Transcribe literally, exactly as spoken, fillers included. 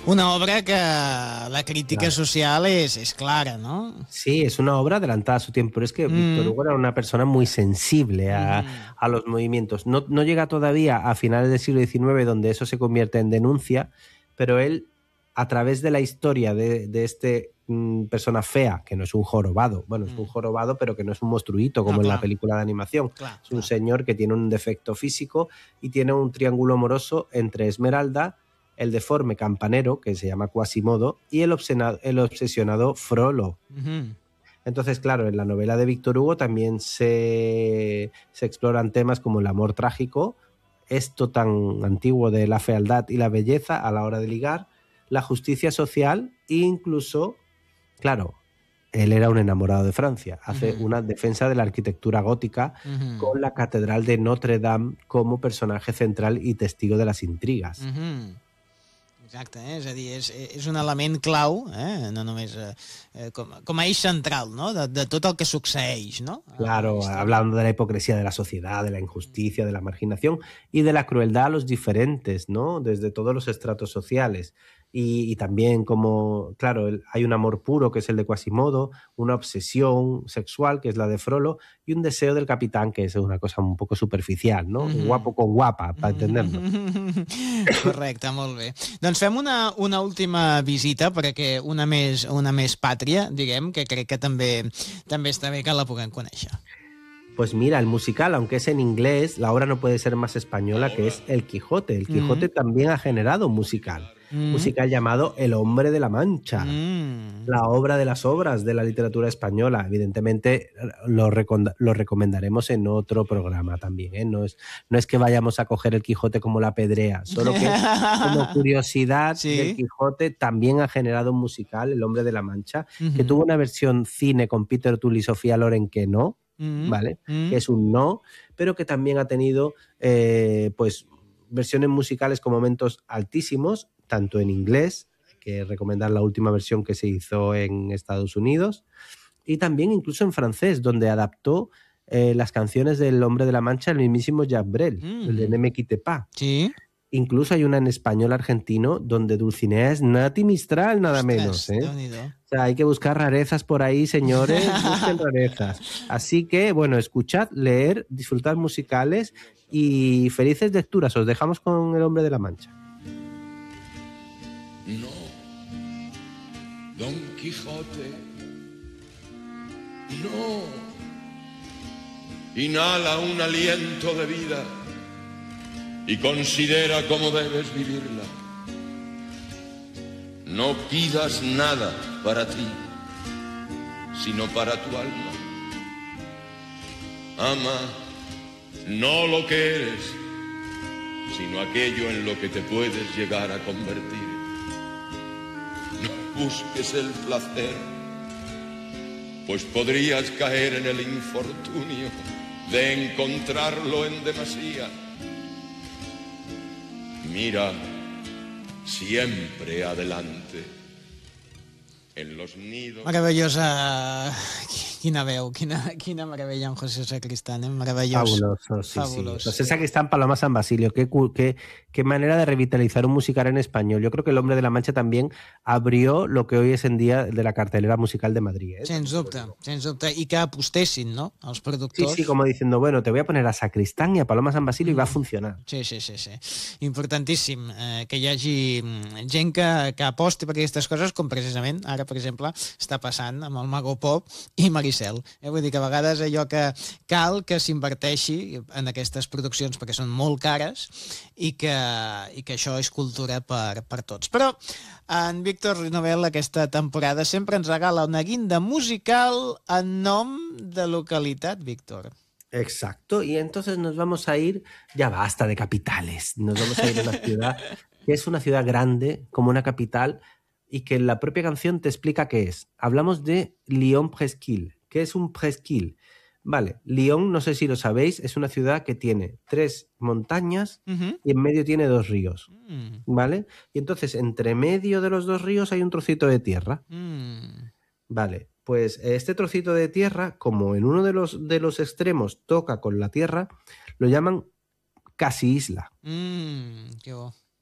Una obra que la crítica Claro. social es, es clara, ¿no? Sí, es una obra adelantada a su tiempo, pero es que Víctor Mm. Hugo era una persona muy sensible a, Mm. a los movimientos. No, no llega todavía a finales del siglo diecinueve, donde eso se convierte en denuncia, pero él, a través de la historia de, de este mm, persona fea, que no es un jorobado, bueno, es un Mm. jorobado, pero que no es un monstruito como No, en la clar, película de animación. clar, Es un clar. señor que tiene un defecto físico y tiene un triángulo amoroso entre Esmeralda, el deforme campanero, que se llama Quasimodo, y el, obsena- el obsesionado Frollo. Mhm. Entonces, claro, en la novela de Víctor Hugo también se, se exploran temas como el amor trágico, esto tan antiguo de la fealdad y la belleza a la hora de ligar, la justicia social e incluso, claro, él era un enamorado de Francia. Hace Ujú. una defensa de la arquitectura gótica Mhm. con la Catedral de Notre Dame como personaje central y testigo de las intrigas. Mhm. Exacte, eh? És a dir, és, és un element clau, eh? No només eh, eh, com, com a eix central, no? De, de tot el que succeeix, no? A, a la Claro, història. hablando de la hipocresía de la sociedad, de la injusticia, de la marginación y de la crueldad a los diferentes, ¿no? Desde todos los estratos sociales. Y, y también como, claro, el- hay un amor puro, que es el de Quasimodo, una obsesión sexual, que es la de Frollo, y un deseo del capitán, que es una cosa un poco superficial, ¿no? Mhm. Guapo con guapa, para entendernos. Correcte, molt bé. Doncs fem una, una última visita, perquè una més, una més pàtria, diguem, que crec que també, també està bé que la puguem conèixer. Pues mira, el musical, aunque es en inglés, la obra no puede ser más española, que es El Quijote. El Quijote Mm. también ha generado un musical, Mm. musical llamado El Hombre de la Mancha. Mm. La obra de las obras de la literatura española. Evidentemente lo, reconda- lo recomendaremos en otro programa también, ¿eh? No es, no es que vayamos a coger el Quijote como la pedrea, solo que como curiosidad del Sí. Quijote también ha generado un musical, El Hombre de la Mancha, que Mhm. tuvo una versión cine con Peter O'Toole y Sofía Loren que no, Mm. ¿vale? Mm. Que es un no, pero que también ha tenido eh, pues versiones musicales con momentos altísimos, tanto en inglés, que recomendar la última versión que se hizo en Estados Unidos, y también incluso en francés, donde adaptó eh, las canciones del Hombre de la Mancha el mismísimo Jacques Brel, Mm. el de Ne me quitte pas. Sí. Incluso hay una en español argentino donde Dulcinea es Nati Mistral, nada Ostres, menos, ¿eh? Déu-n'hi-do. O sea, hay que buscar rarezas por ahí, señores, busquen rarezas. Así que, bueno, escuchad, leer, disfrutar musicales y felices lecturas. Os dejamos con El Hombre de la Mancha. No, Don Quijote, no. Inhala un aliento de vida y considera cómo debes vivirla. No pidas nada para ti, sino para tu alma. Ama no lo que eres, sino aquello en lo que te puedes llegar a convertir. No busques el placer, pues podrías caer en el infortunio de encontrarlo en demasía. Mira siempre adelante, en los nidos... Meravellosa... Quina veu, quina, quina meravella en José Sacristán, ¿eh? Maravilloso. Fabuloso, sí, Fabuloso. sí. José Sacristán, Paloma San Basilio, qué, qué, qué manera de revitalizar un musical en español. Yo creo que El Hombre de la Mancha también abrió lo que hoy es en día de la cartelera musical de Madrid, ¿eh? Sens dubte, sens dubte. I que apostessin, no?, els Sí, productors. sí, como diciendo, bueno, te voy a poner a Sacristán y a Paloma San Basilio y va a funcionar. Sí, sí, sí, sí. Importantíssim eh, que hi hagi gent que, que aposti per aquestes coses, com precisament ara, per exemple, està passant amb el Mago Pop i Maricel. Eh? Vull dir que a vegades allò que cal que s'inverteixi en aquestes produccions perquè són molt cares i que, i que això és cultura per, per tots. Però en Víctor Novel aquesta temporada sempre ens regala una guinda musical en nom de localitat, Víctor. Exacto, y entonces nos vamos a ir, ya basta de capitales, nos vamos a ir a una ciudad que es una ciudad grande, como una capital, y que la propia canción te explica qué es. Hablamos de Lyon-Presqu'île. ¿Qué es un Presqu'île? Vale, Lyon, no sé si lo sabéis, es una ciudad que tiene tres montañas Uh-huh. y en medio tiene dos ríos, Mm. ¿vale? Y entonces entre medio de los dos ríos hay un trocito de tierra. Mm. Vale, pues este trocito de tierra, como en uno de los, de los extremos toca con la tierra, lo llaman casi isla. Mm. Que bo.